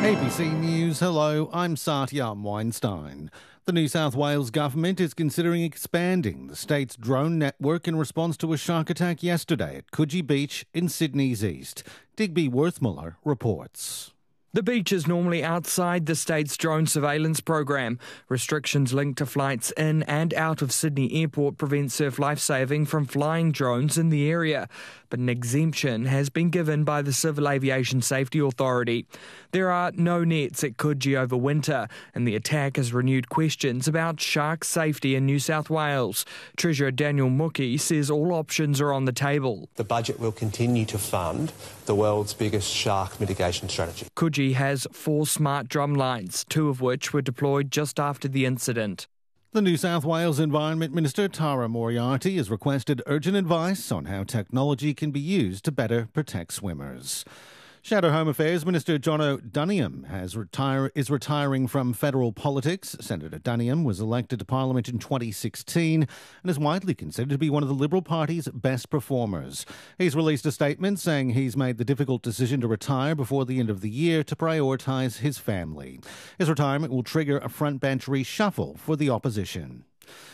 ABC News, hello, I'm Satyam Weinstein. The New South Wales government is considering expanding the state's drone network in response to a shark attack yesterday at Coogee Beach in Sydney's east. Digby Worthmuller reports. The beach is normally outside the state's drone surveillance program. Restrictions linked to flights in and out of Sydney Airport prevent Surf Lifesaving from flying drones in the area. But an exemption has been given by the Civil Aviation Safety Authority. There are no nets at Coogee over winter, and the attack has renewed questions about shark safety in New South Wales. Treasurer Daniel Mookie says all options are on the table. The budget will continue to fund the world's biggest shark mitigation strategy. Coogee has 4 smart drum lines, 2 of which were deployed just after the incident. The New South Wales Environment Minister Tara Moriarty has requested urgent advice on how technology can be used to better protect swimmers. Shadow Home Affairs Minister Jono Duniam is retiring from federal politics. Senator Duniam was elected to Parliament in 2016 and is widely considered to be one of the Liberal Party's best performers. He's released a statement saying he's made the difficult decision to retire before the end of the year to prioritise his family. His retirement will trigger a frontbench reshuffle for the opposition.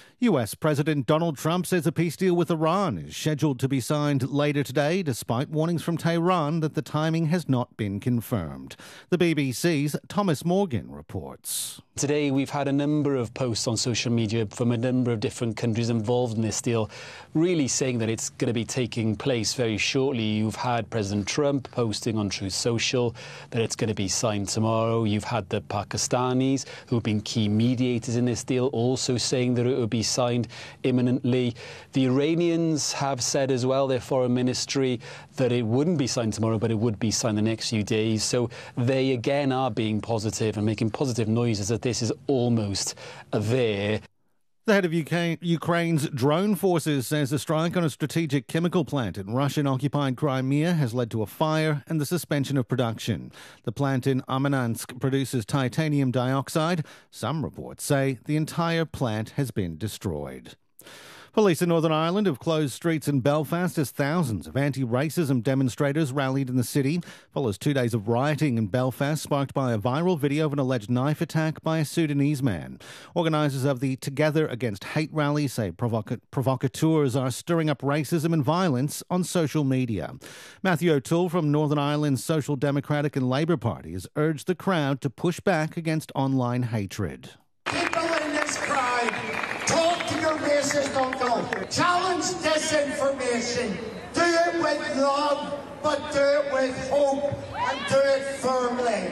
US President Donald Trump says a peace deal with Iran is scheduled to be signed later today, despite warnings from Tehran that the timing has not been confirmed. The BBC's Thomas Morgan reports. Today we've had a number of posts on social media from a number of different countries involved in this deal, really saying that it's going to be taking place very shortly. You've had President Trump posting on Truth Social that it's going to be signed tomorrow. You've had the Pakistanis, who've been key mediators in this deal, also saying that it would be signed imminently. The Iranians have said as well, their foreign ministry, that it wouldn't be signed tomorrow, but it would be signed the next few days. So they again are being positive and making positive noises that this is almost there. The head of Ukraine's drone forces says a strike on a strategic chemical plant in Russian-occupied Crimea has led to a fire and the suspension of production. The plant in Armayansk produces titanium dioxide. Some reports say the entire plant has been destroyed. Police in Northern Ireland have closed streets in Belfast as thousands of anti-racism demonstrators rallied in the city. Follows 2 days of rioting in Belfast sparked by a viral video of an alleged knife attack by a Sudanese man. Organisers of the Together Against Hate rally say provocateurs are stirring up racism and violence on social media. Matthew O'Toole from Northern Ireland's Social Democratic and Labour Party has urged the crowd to push back against online hatred. People in this crowd, talk to your racist uncle. Challenge disinformation. Do it with love, but do it with hope, and do it firmly.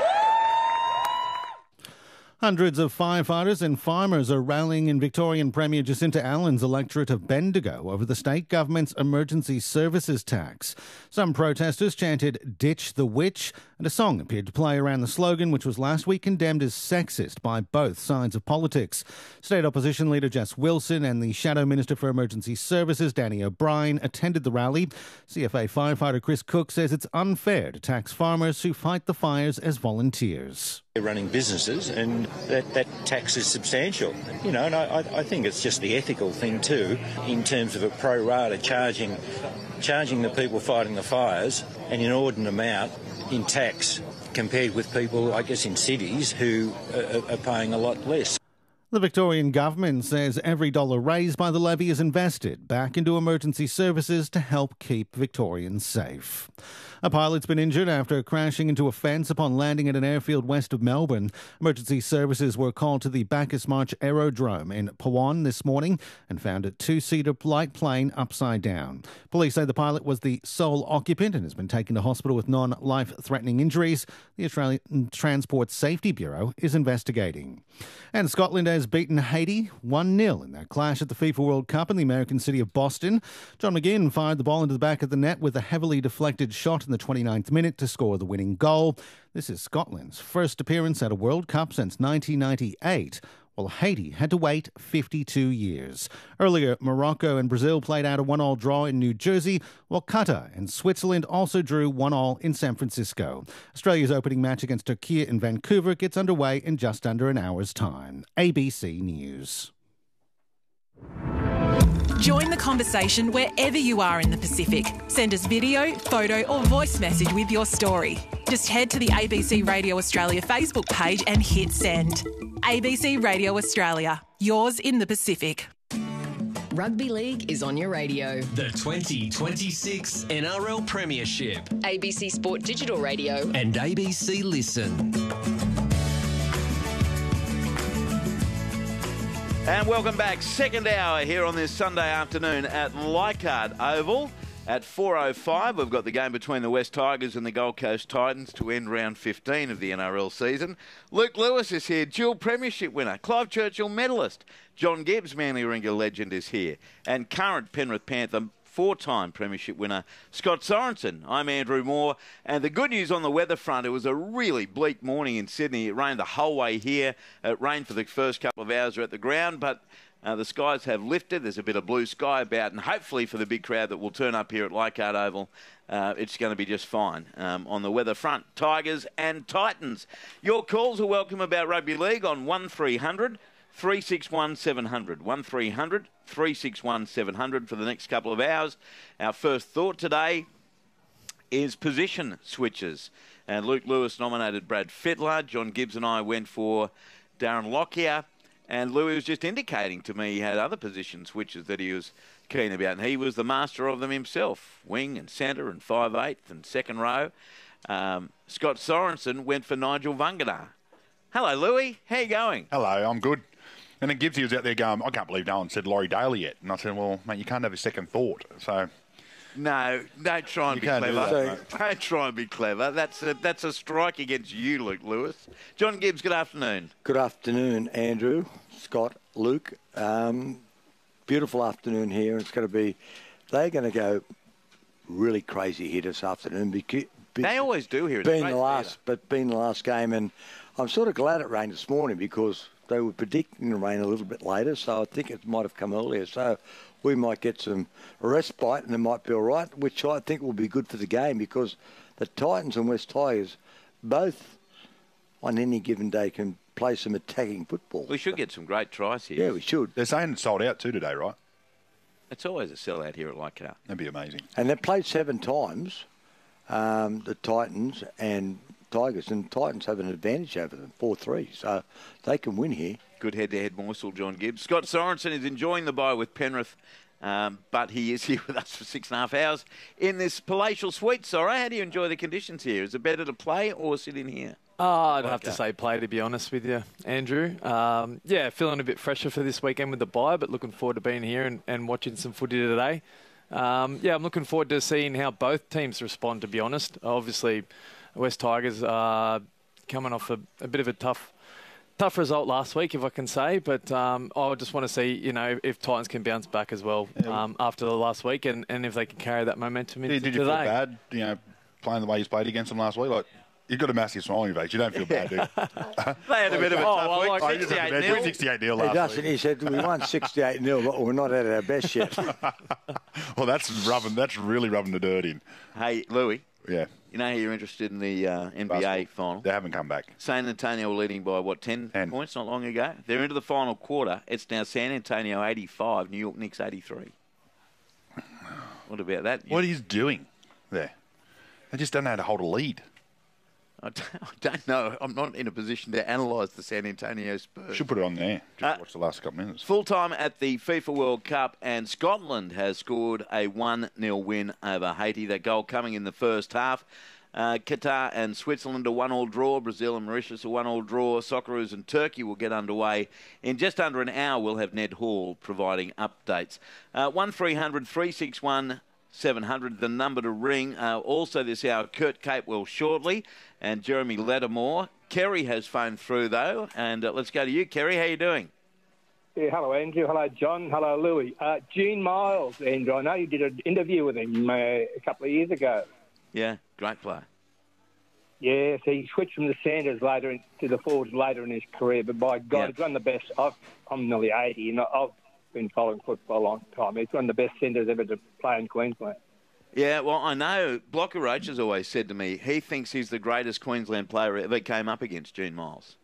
Hundreds of firefighters and farmers are rallying in Victorian Premier Jacinta Allen's electorate of Bendigo over the state government's emergency services tax. Some protesters chanted "Ditch the Witch," and a song appeared to play around the slogan, which was last week condemned as sexist by both sides of politics. State opposition leader Jess Wilson and the Shadow Minister for Emergency Services, Danny O'Brien, attended the rally. CFA firefighter Chris Cook says it's unfair to tax farmers who fight the fires as volunteers. They're running businesses, and that tax is substantial. You know, and I think it's just the ethical thing too, in terms of a pro rata charging the people fighting the fires an inordinate amount in tax compared with people, I guess, in cities who are paying a lot less. The Victorian government says every dollar raised by the levy is invested back into emergency services to help keep Victorians safe. A pilot's been injured after crashing into a fence upon landing at an airfield west of Melbourne. Emergency services were called to the Bacchus Marsh Aerodrome in Pawan this morning and found a 2-seater light plane upside down. Police say the pilot was the sole occupant and has been taken to hospital with non-life-threatening injuries. The Australian Transport Safety Bureau is investigating. And Scotland has beaten Haiti 1-0 in their clash at the FIFA World Cup in the American city of Boston. John McGinn fired the ball into the back of the net with a heavily deflected shot in the 29th minute to score the winning goal. This is Scotland's first appearance at a World Cup since 1998, while Haiti had to wait 52 years. Earlier, Morocco and Brazil played out a 1-1 draw in New Jersey, while Qatar and Switzerland also drew 1-1 in San Francisco. Australia's opening match against Turkey in Vancouver gets underway in just under an hour's time. ABC News. Join the conversation wherever you are in the Pacific. Send us video, photo or voice message with your story. Just head to the ABC Radio Australia Facebook page and hit send. ABC Radio Australia, yours in the Pacific. Rugby League is on your radio. The 2026 NRL Premiership. ABC Sport Digital Radio. And ABC Listen. And welcome back. Second hour here on this Sunday afternoon at Leichhardt Oval. At 4:05, we've got the game between the West Tigers and the Gold Coast Titans to end round 15 of the NRL season. Luke Lewis is here, dual premiership winner, Clive Churchill medalist. John Gibbs, Manly Warringah legend, is here. And current Penrith Panther, four-time premiership winner, Scott Sorensen. I'm Andrew Moore. And the good news on the weather front, it was a really bleak morning in Sydney. It rained the whole way here. It rained for the first couple of hours at the ground, but the skies have lifted. There's a bit of blue sky about, and hopefully for the big crowd that will turn up here at Leichhardt Oval, it's going to be just fine on the weather front. Tigers and Titans. Your calls are welcome about rugby league on 1300 361 700. 1300 361 700 for the next couple of hours. Our first thought today is position switches. And Luke Lewis nominated Brad Fittler. John Gibbs and I went for Darren Lockyer. And Louis was just indicating to me he had other position switches that he was keen about. And he was the master of them himself. Wing and centre and 5/8 and second row. Scott Sorensen went for Nigel Vungadar. Hello, Louis. How you going? Hello, I'm good. And then Gibbsy was out there going, I can't believe no one said Laurie Daly yet. And I said, well, mate, you can't have a second thought. So no, don't try and be clever. Don't try and be clever. That's a strike against you, Luke Lewis. John Gibbs, good afternoon. Good afternoon, Andrew, Scott, Luke. Beautiful afternoon here. It's going to be, they're going to go really crazy here this afternoon. They always do here. Being the last game, and I'm sort of glad it rained this morning because they were predicting the rain a little bit later, so I think it might have come earlier. So we might get some respite and it might be all right, which I think will be good for the game because the Titans and West Tigers both on any given day can play some attacking football. We should get some great tries here. Yeah, we should. They're saying it's sold out too today, right? It's always a sellout here at Leichhardt. That'd be amazing. And they've played 7 times, the Titans and Tigers, and Titans have an advantage over them, 4-3, so they can win here. Good head-to-head morsel, John Gibbs. Scott Sorensen is enjoying the bye with Penrith, but he is here with us for 6.5 hours in this palatial suite. Sorry, how do you enjoy the conditions here? Is it better to play or sit in here? I'd have to say play, to be honest with you, Andrew. Feeling a bit fresher for this weekend with the bye, but looking forward to being here and watching some footy today. I'm looking forward to seeing how both teams respond, to be honest. Obviously, West Tigers are coming off a bit of a tough result last week, if I can say. But I just want to see, if Titans can bounce back as well after the last week and if they can carry that momentum into today. Did you feel bad, playing the way he's played against them last week? Like, you've got a massive smile on your face. You don't feel bad, do you? They had a bit of a tough week. 68-0 last week. He said, we won 68-0, but we're not at our best yet. Well, that's really rubbing the dirt in. Hey, Louis. Yeah. You know how you're interested in the NBA final? They haven't come back. San Antonio were leading by, 10 points not long ago? They're into the final quarter. It's now San Antonio 85, New York Knicks 83. What about that? What are you doing there? They just don't know how to hold a lead. I don't know. I'm not in a position to analyse the San Antonio Spurs. Should put it on there. Just watch the last couple of minutes. Full time at the FIFA World Cup, and Scotland has scored a 1-0 win over Haiti. That goal coming in the first half. Qatar and Switzerland a 1-1 draw. Brazil and Mauritius a 1-1 draw. Socceroos and Turkey will get underway in just under an hour. We'll have Ned Hall providing updates. 1300 361 700, the number to ring. Also this hour, Kurt Capewell shortly, and Jeremy Lattimore. Kerry has phoned through, though, and let's go to you, Kerry. How are you doing? Yeah, hello, Andrew. Hello, John. Hello, Louis. Gene Miles, Andrew. I know you did an interview with him a couple of years ago. Yeah, great player. Yes, he switched from the Sanders to the forwards later in his career, but by God, he's one of the best. I'm nearly 80, and I've been following football a long time. He's one of the best centres ever to play in Queensland. Yeah, well, I know Blocker Roach has always said to me he thinks he's the greatest Queensland player ever came up against, Gene Miles.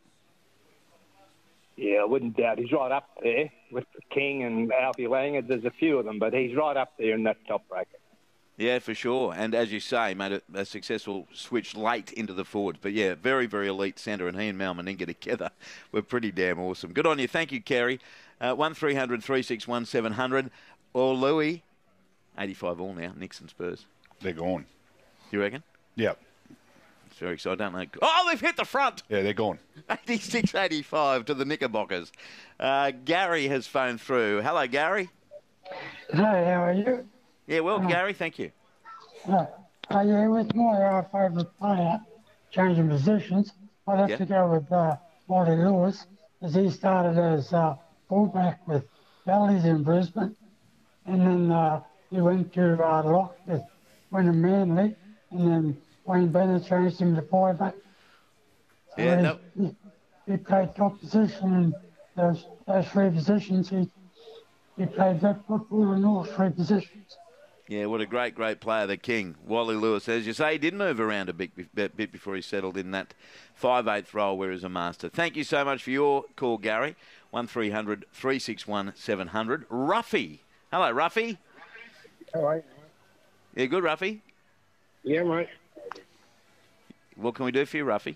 Yeah, I wouldn't doubt. He's right up there with King and Alfie Langer. There's a few of them, but he's right up there in that top bracket. Yeah, for sure. And as you say, made a successful switch late into the forwards. But yeah, very, very elite centre, and he and Mal Meninga together were pretty damn awesome. Good on you. Thank you, Kerry. 1300 361 700. Or Louis, 85 all now, Nixon Spurs. They're gone. You reckon? Yep. It's very exciting. I don't know. Oh, they've hit the front. Yeah, they're gone. 86-85 to the Knickerbockers. Gary has phoned through. Hello, Gary. Hi, how are you? Yeah, well, Gary, thank you. Yeah, with my favourite player, changing positions, I'd have to go with Wally Lewis, as he started as fullback with Valleys in Brisbane, and then he went to lock with Wynnum Manly, and then Wayne Bennett changed him to fullback. So he played top position in those three positions. He played good football in all three positions. Yeah, what a great, great player, the King. Wally Lewis, as you say, he did move around a bit before he settled in that 5/8 role where he's a master. Thank you so much for your call, Gary. 1300 361 700. Ruffy. Hello, Ruffy. How are you? Yeah, good, Ruffy. Yeah, mate. What can we do for you, Ruffy?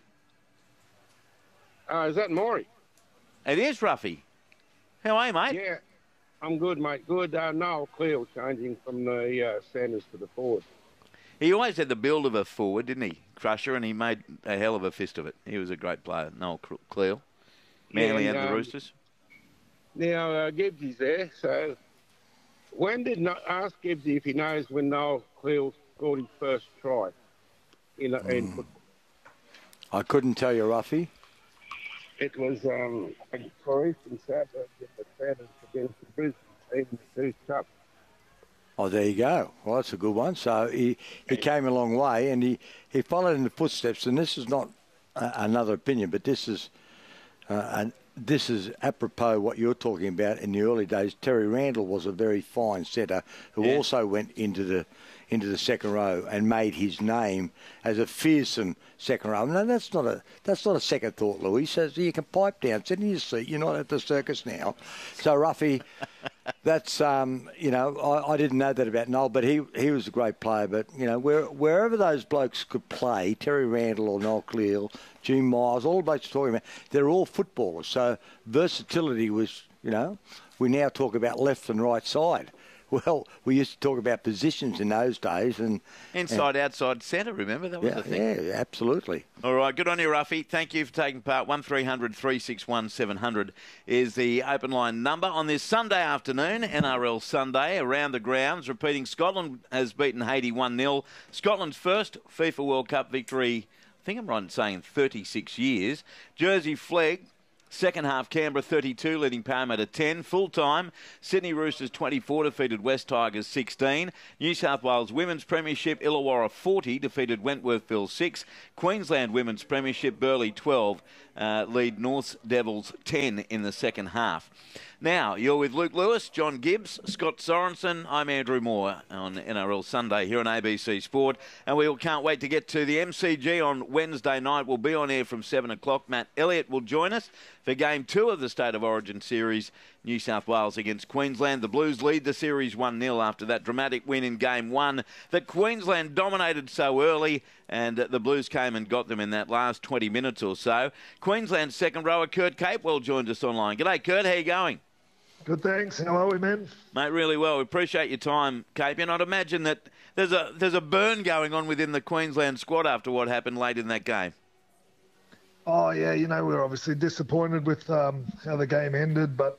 Is that Maury? It is, Ruffy. How are you, mate? Yeah, I'm good, mate. Good. Noel Cleo changing from the centres to the forward. He always had the build of a forward, didn't he, Crusher? And he made a hell of a fist of it. He was a great player, Noel Cleo. Manly and the Roosters. Now, Gibbsy's there, so ask Gibbsy if he knows when Noel Cleo scored his first try in football. I couldn't tell you, Ruffy. It was for Eastern Suburbs in the Phantoms against the Brisbane team in the 2 Cup. Oh, there you go. Well, that's a good one. So he came a long way, and he followed in the footsteps. And this is not another opinion, but this is apropos what you're talking about. In the early days, Terry Randall was a very fine setter who also went into the second row and made his name as a fearsome second row. No, that's not a second thought, Louis. He says you can pipe down, sit in your seat. You're not at the circus now. So, Ruffy, that's I didn't know that about Noel, but he was a great player. But wherever those blokes could play, Terry Randall or Noel Cleal, Jim Miles, all the blokes talking about, they're all footballers. So versatility was, we now talk about left and right side. Well, we used to talk about positions in those days. And inside, outside, centre, remember? That was the thing. Yeah, absolutely. All right, good on you, Ruffy. Thank you for taking part. 1300 361 700 is the open line number. On this Sunday afternoon, NRL Sunday, around the grounds, repeating, Scotland has beaten Haiti 1-0. Scotland's first FIFA World Cup victory, I think I'm right in saying, in 36 years. Jersey Flegg. Second half, Canberra 32, leading Parramatta 10. Full time, Sydney Roosters 24, defeated West Tigers 16. New South Wales Women's Premiership, Illawarra 40, defeated Wentworthville 6. Queensland Women's Premiership, Burleigh 12, lead North Devils 10 in the second half. Now, you're with Luke Lewis, John Gibbs, Scott Sorensen. I'm Andrew Moore on NRL Sunday here on ABC Sport. And we can't wait to get to the MCG on Wednesday night. We'll be on air from 7 o'clock. Matt Elliott will join us for Game 2 of the State of Origin Series, New South Wales against Queensland. The Blues lead the series 1-0 after that dramatic win in Game 1 that Queensland dominated so early, and the Blues came and got them in that last 20 minutes or so. Queensland's second rower, Kurt Capewell, joined us online. G'day, Kurt. How you going? Good, thanks. How are we, man? Mate, really well. We appreciate your time, Cape. And I'd imagine that there's a burn going on within the Queensland squad after what happened late in that game. Oh, yeah, we're obviously disappointed with how the game ended, but,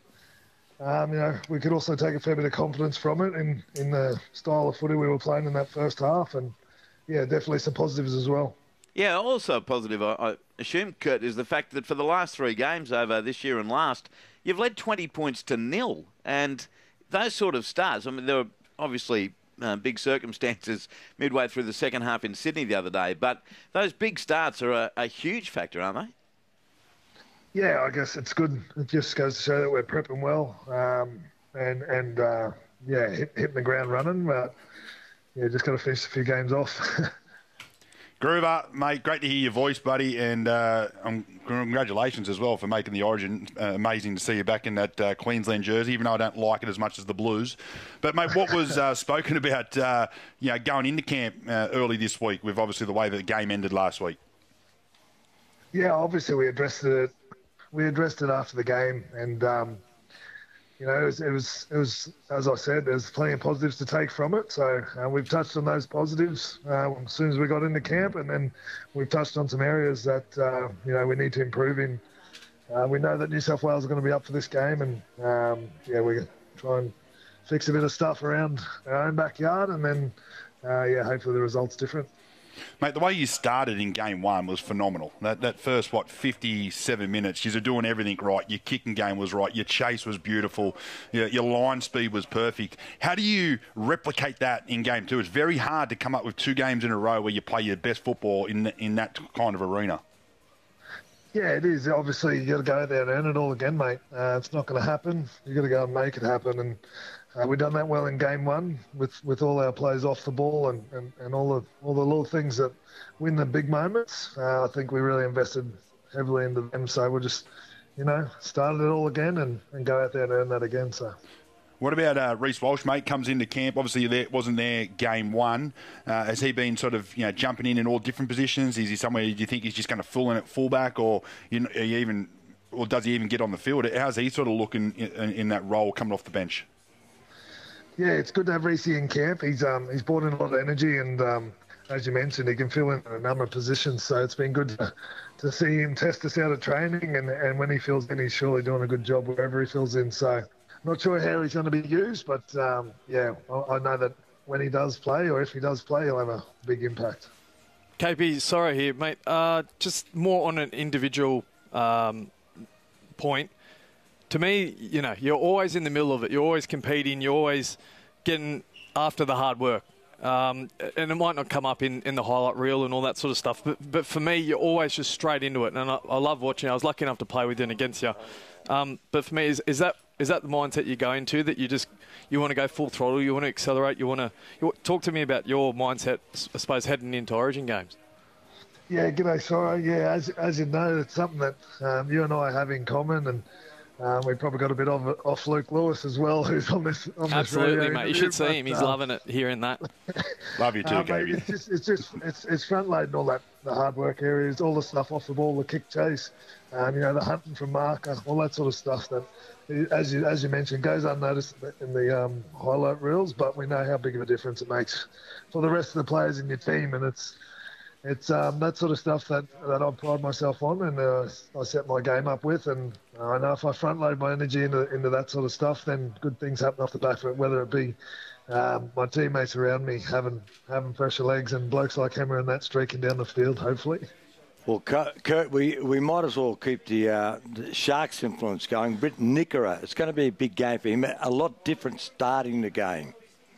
we could also take a fair bit of confidence from it in the style of footy we were playing in that first half. And, yeah, definitely some positives as well. Yeah, also positive, I assume, Kurt, is the fact that for the last 3 games over this year and last, you've led 20 points to 0. And those sort of starts, I mean, there were obviously big circumstances midway through the second half in Sydney the other day, but those big starts are a huge factor, aren't they? Yeah, I guess it's good. It just goes to show that we're prepping well hitting the ground running. But, yeah, just got to finish a few games off. Groover, mate, great to hear your voice, buddy, and congratulations as well for making the Origin. Amazing to see you back in that Queensland jersey, even though I don't like it as much as the Blues. But, mate, what was spoken about, going into camp early this week with obviously the way that the game ended last week? Yeah, obviously we addressed it. We addressed it after the game, and it was as I said, there's plenty of positives to take from it. So we've touched on those positives as soon as we got into camp, and then we've touched on some areas that we need to improve in. We know that New South Wales are going to be up for this game, and we're going to try and fix a bit of stuff around our own backyard, and then hopefully the result's different. Mate, the way you started in game one was phenomenal. That first, 57 minutes, you're doing everything right. Your kicking game was right. Your chase was beautiful. Your line speed was perfect. How do you replicate that in game two? It's very hard to come up with 2 games in a row where you play your best football in that kind of arena. Yeah, it is. Obviously, you got to go out there and earn it all again, mate. It's not going to happen. You got to go and make it happen. And we've done that well in game one with all our plays off the ball and all the little things that win the big moments. I think we really invested heavily into them. So we'll just, started it all again and go out there and earn that again. So. What about Reece Walsh, mate? Comes into camp. Obviously, wasn't there game one. Has he been sort of jumping in all different positions? Is he somewhere do you think he's just going to fill in at fullback, or does he even get on the field? How's he sort of looking in that role coming off the bench? Yeah, it's good to have Reece in camp. He's brought in a lot of energy, and as you mentioned, he can fill in a number of positions. So it's been good to see him test us out of training, and when he fills in, he's surely doing a good job wherever he fills in. So. Not sure how he's going to be used, but I know that when he does play, or if he does play, he'll have a big impact. KP, sorry here, mate. Just more on an individual point. To me, you're always in the middle of it. You're always competing. You're always getting after the hard work. And it might not come up in the highlight reel and all that sort of stuff, but for me, you're always just straight into it. And I love watching. I was lucky enough to play with you and against you. But for me, is that the mindset you go into, that you want to go full throttle, you want to accelerate, you talk to me about your mindset, I suppose, heading into Origin games? Yeah, g'day, sorry. Yeah, as you know, it's something that you and I have in common, and we've probably got a bit of it off Luke Lewis as well, who's on this. Absolutely, mate. You should see him. He's loving it, hearing that. Love you too, Gabe. It's front loading all that, the hard work areas, all the stuff off the ball, the kick chase, the hunting from marker, all that sort of stuff that, as you mentioned, goes unnoticed in the highlight reels, but we know how big of a difference it makes for the rest of the players in your team, and it's that sort of stuff that I pride myself on, and I set my game up with, and I know if I front load my energy into that sort of stuff, then good things happen off the back of it, whether it be my teammates around me having fresher legs and blokes like Hammer and that streaking down the field, hopefully. Well, Kurt, we might as well keep the Sharks influence going. Britton Nikora, it's going to be a big game for him. A lot different starting the game.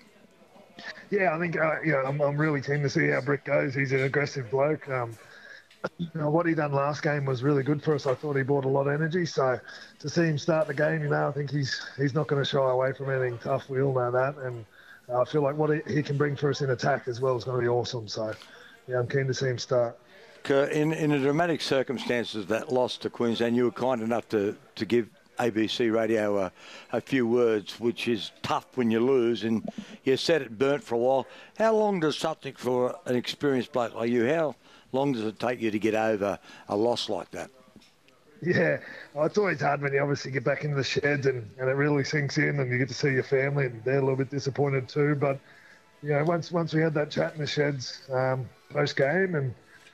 Yeah, I think I'm really keen to see how Britt goes. He's an aggressive bloke. What he done last game was really good for us. I thought he brought a lot of energy. So to see him start the game, I think he's not going to shy away from anything tough. We all know that, and I feel like what he can bring for us in attack as well is going to be awesome. So yeah, I'm keen to see him start. In the dramatic circumstances of that loss to Queensland, you were kind enough to give ABC Radio a few words, which is tough when you lose, and you said it burnt for a while. How long does something for an experienced bloke like you, how long does it take you to get over a loss like that? Yeah, it's always hard when you obviously get back into the sheds and it really sinks in, and you get to see your family, and they're a little bit disappointed too. But once we had that chat in the sheds post game, and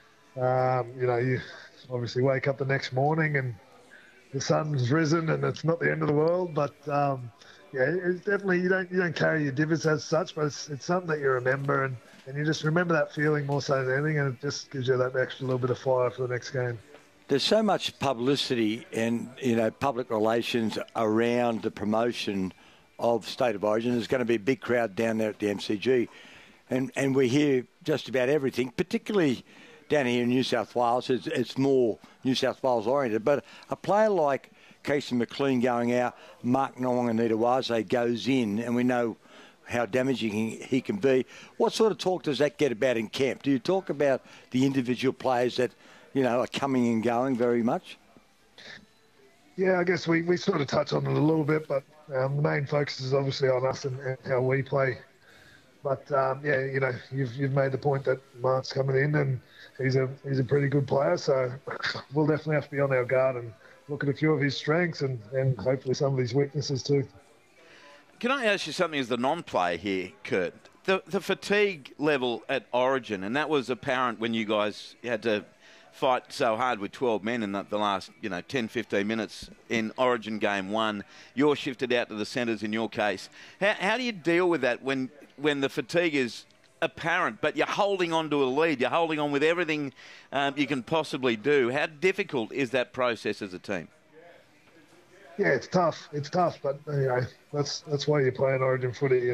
you obviously wake up the next morning and the sun's risen and it's not the end of the world, but it's definitely you don't carry your divots as such, but it's something that you remember, and you just remember that feeling more so than anything, and it just gives you that extra little bit of fire for the next game. There's so much publicity and public relations around the promotion of State of Origin. There's going to be a big crowd down there at the MCG, and we hear just about everything, particularly down here in New South Wales. It's more New South Wales oriented, but a player like Casey McLean going out, Mark Nawaqanitawase goes in, and we know how damaging he can be. What sort of talk does that get about in camp? Do you talk about the individual players that, are coming and going very much? Yeah, I guess we sort of touch on it a little bit, but the main focus is obviously on us and how we play. But you've made the point that Mark's coming in and he's a pretty good player, so we'll definitely have to be on our guard and look at a few of his strengths and hopefully some of his weaknesses too. Can I ask you something as the non-player here, Kurt? The fatigue level at Origin, and that was apparent when you guys had to fight so hard with 12 men in the last 10, 15 minutes in Origin Game 1. You're shifted out to the centres in your case. How do you deal with that when the fatigue is apparent, but you're holding on to a lead, you're holding on with everything you can possibly do? How difficult is that process as a team? Yeah, it's tough. But that's why you play in Origin footy.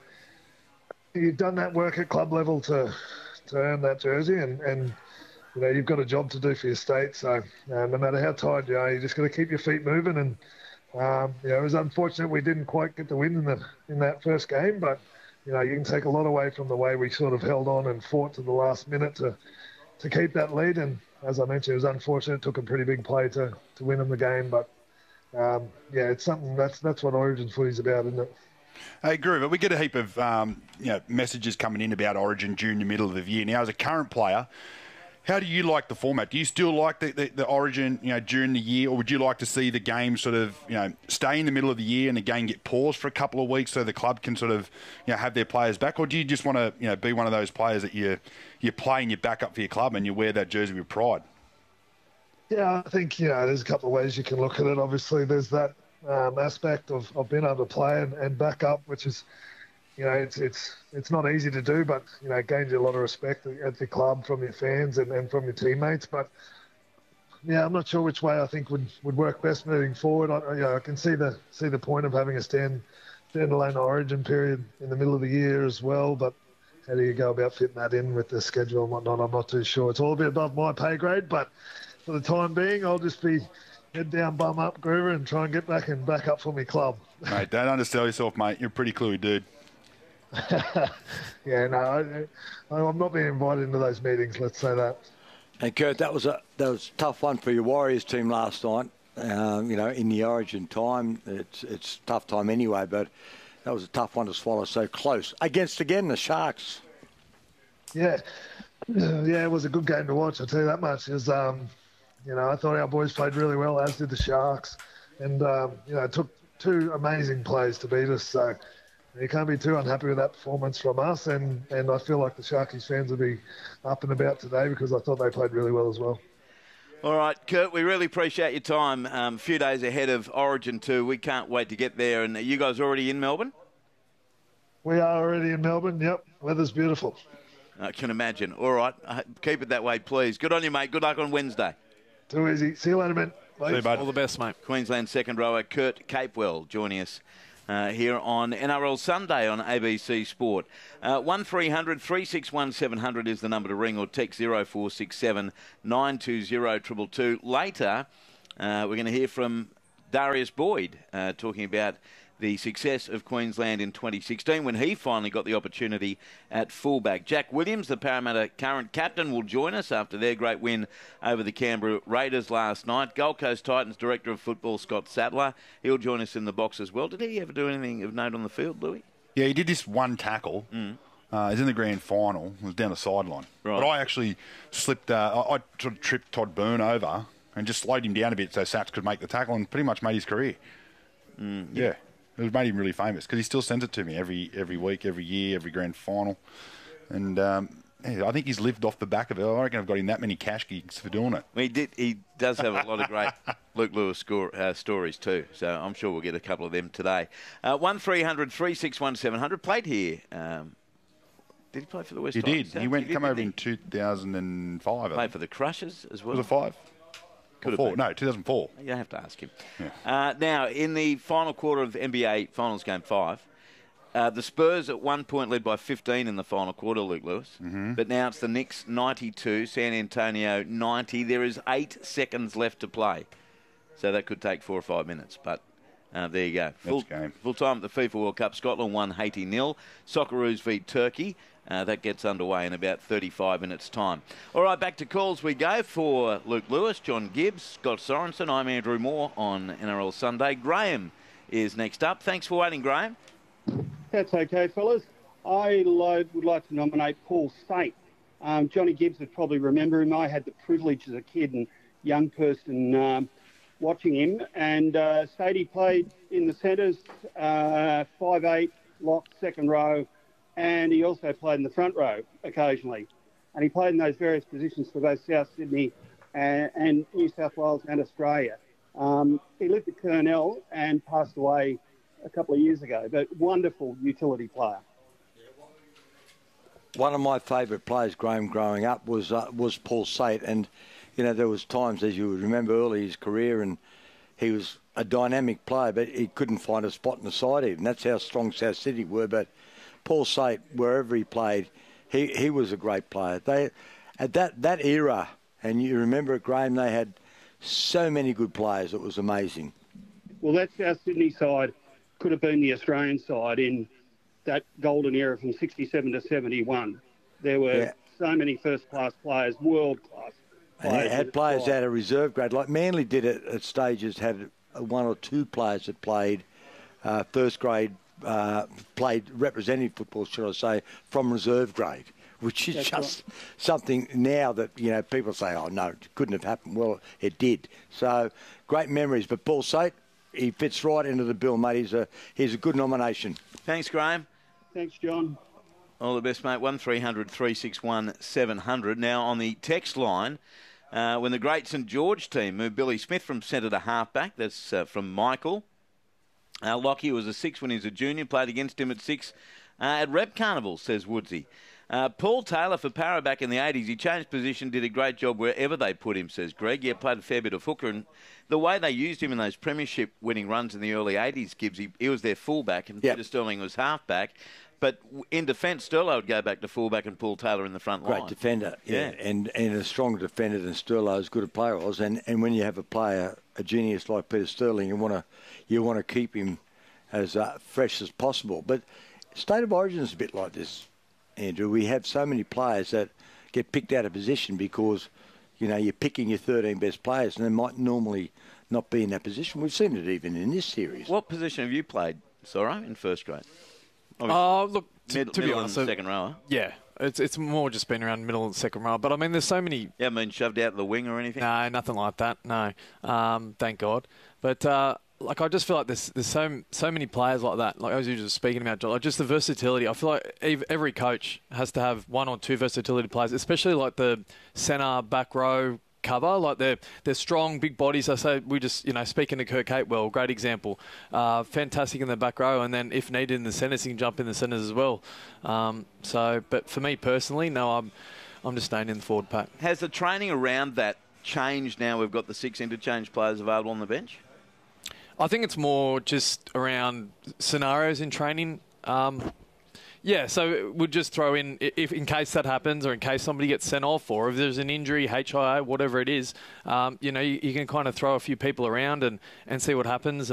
You've done that work at club level to earn that jersey, and you've got a job to do for your state. So no matter how tired you are, you just got to keep your feet moving. And it was unfortunate we didn't quite get the win in that first game, but you can take a lot away from the way we sort of held on and fought to the last minute to keep that lead. And as I mentioned, it was unfortunate. It took a pretty big play to win them the game, but it's something that's what Origin footy's about, isn't it? Hey, Groover, we get a heap of messages coming in about Origin during the middle of the year. Now, as a current player, how do you like the format? Do you still like the Origin, during the year, or would you like to see the game sort of, stay in the middle of the year and the game get paused for a couple of weeks so the club can sort of, have their players back? Or do you just want to, be one of those players that you play and you back up for your club and you wear that jersey with pride? Yeah, I think, there's a couple of ways you can look at it. Obviously, there's that aspect of being able to play and back up, which is, it's not easy to do, but, it gains you a lot of respect at the club from your fans and from your teammates. But, I'm not sure which way I think would work best moving forward. I can see the point of having a standalone Origin period in the middle of the year as well, but how do you go about fitting that in with the schedule and whatnot? I'm not too sure. It's all a bit above my pay grade, but for the time being, I'll just be head down, bum up, Groover, and try and get back up for my club. Mate, don't undersell yourself, mate. You're a pretty cluey dude. I'm not being invited into those meetings, let's say that. And Kurt, that was a tough one for your Warriors team last night. In the Origin time, it's a tough time anyway, but that was a tough one to swallow so close. Against, again, the Sharks. Yeah, it was a good game to watch, I'll tell you that much. It was, I thought our boys played really well, as did the Sharks. And, it took two amazing plays to beat us. So you can't be too unhappy with that performance from us. And I feel like the Sharkies fans will be up and about today because I thought they played really well as well. All right, Kurt, we really appreciate your time. A few days ahead of Origin 2. We can't wait to get there. And are you guys already in Melbourne? We are already in Melbourne, yep. Weather's beautiful. I can imagine. All right, keep it that way, please. Good on you, mate. Good luck on Wednesday. Too easy. See you later, man. Bye. See you, bud. All the best, mate. Queensland second rower Kurt Capewell joining us here on NRL Sunday on ABC Sport. 1300 361 700 is the number to ring, or text 0467 920 222. Later, we're going to hear from Darius Boyd talking about the success of Queensland in 2016 when he finally got the opportunity at fullback. Jack Williams, the Parramatta current captain, will join us after their great win over the Canberra Raiders last night. Gold Coast Titans Director of Football Scott Sattler, he'll join us in the box as well. Did he ever do anything of note on the field, Louis? Yeah, he did this one tackle. He's in the grand final. It was down the sideline. Right. But I actually slipped, I sort of tripped Todd Byrne over and just slowed him down a bit so Sats could make the tackle and pretty much made his career. Yeah. It made him really famous because he still sends it to me every week, every year, every grand final. And I think he's lived off the back of it. I reckon I've got him that many cash gigs for doing it. Well, he does have a lot of great Luke Lewis stories too, so I'm sure we'll get a couple of them today. 1300 361 700. Played here. Did he play for the West Tigers? He did. He come over in 2005. Played for the Crushers as well? Was it 5? Could have been. No, 2004. You have to ask him. Yeah. Now, in the final quarter of NBA Finals Game 5, the Spurs at one point led by 15 in the final quarter, Luke Lewis. Mm-hmm. But now it's the Knicks 92, San Antonio 90. There is 8 seconds left to play. So that could take 4 or 5 minutes. But There you go. Game. Full time at the FIFA World Cup. Scotland won Haiti 0. Socceroos beat Turkey. That gets underway in about 35 minutes' time. All right, back to calls we go for Luke Lewis, John Gibbs, Scott Sorensen. I'm Andrew Moore on NRL Sunday. Graham is next up. Thanks for waiting, Graham. That's okay, fellas. I would like to nominate Paul Sate. Johnny Gibbs would probably remember him. I had the privilege as a kid and young person watching him. And Sadie played in the centres, 5'8", lock, second row, and he also played in the front row occasionally. And he played in those various positions for both South Sydney and New South Wales and Australia. He lived at Kurnell and passed away a couple of years ago, but wonderful utility player. One of my favourite players, Graham, growing up was Paul Sate, and there was times, as you would remember, early in his career, and he was a dynamic player, but he couldn't find a spot in the side even. That's how strong South Sydney were. But Paul Sate, wherever he played, he was a great player. They at that era, and you remember it, Graham, they had so many good players. It was amazing. Well, that South Sydney side could have been the Australian side in that golden era from 67 to 71. There were so many first-class players, world-class players. And had players out of reserve grade. Like Manly did it at stages, had one or two players that played first grade, played representative football, should I say, from reserve grade, which is something now that, people say, oh, no, it couldn't have happened. Well, it did. So, great memories. But Paul Sate, he fits right into the bill, mate. He's a good nomination. Thanks, Graham. Thanks, John. All the best, mate. 1300 361 700. Now, on the text line, when the great St George team moved Billy Smith from centre to halfback, that's from Michael. Lockie was a 6 when he was a junior, played against him at 6 at Rep Carnival, says Woodsy. Paul Taylor for Para back in the 80s. He changed position, did a great job wherever they put him, says Greg. Yeah, played a fair bit of hooker. And the way they used him in those premiership winning runs in the early 80s, Gibbs, he was their fullback and Peter Sterling was halfback. But in defence, Sterlo would go back to fullback and Paul Taylor in the front line. Great defender, and a stronger defender than Sterlo, as good a player was. And when you have a player, a genius like Peter Sterling, you want to keep him as fresh as possible. But State of Origin is a bit like this, Andrew. We have so many players that get picked out of position because, you're picking your 13 best players and they might normally not be in that position. We've seen it even in this series. What position have you played, Sorrow, in first grade? Look, to be middle honest, and second rower. Yeah, it's more just been around middle and second row. But I mean, there's so many. You haven't been shoved out of the wing or anything? No, nothing like that. No, thank God. But I just feel like there's so many players like that. Like I was just speaking about, like just the versatility. I feel like every coach has to have one or two versatility players, especially like the centre, back row, cover. Like they're strong, big bodies. I say we just speaking to Kirk Capewell, great example. Fantastic in the back row, and then if needed in the centres, he can jump in the centres as well. But for me personally, no, I'm just staying in the forward pack. Has the training around that changed now? We've got the 6 interchange players available on the bench. I think it's more just around scenarios in training. So we'll just throw in, if in case that happens or in case somebody gets sent off or if there's an injury, HIA, whatever it is, you can kind of throw a few people around and see what happens.